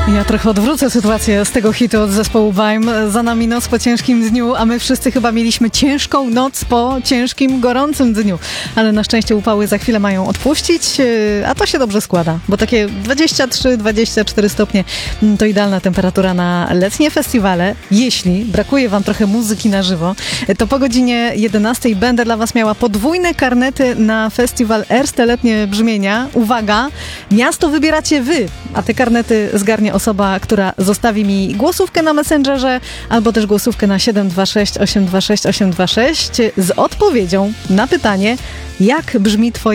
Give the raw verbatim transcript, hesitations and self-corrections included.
Ja trochę odwrócę sytuację z tego hitu od zespołu Vime. Za nami noc po ciężkim dniu, a my wszyscy chyba mieliśmy ciężką noc po ciężkim, gorącym dniu. Ale na szczęście upały za chwilę mają odpuścić, a to się dobrze składa, bo takie dwadzieścia trzy dwadzieścia cztery stopnie to idealna temperatura na letnie festiwale. Jeśli brakuje wam trochę muzyki na żywo, to po godzinie jedenastej będę dla was miała podwójne karnety na festiwal Erste Letnie Brzmienia. Uwaga, miasto wybieracie wy, a te karnety zgarnie osoba, która zostawi mi głosówkę na Messengerze albo też głosówkę na siedem dwa sześć osiem dwa sześć osiem dwa sześć z odpowiedzią na pytanie, jak brzmi twoje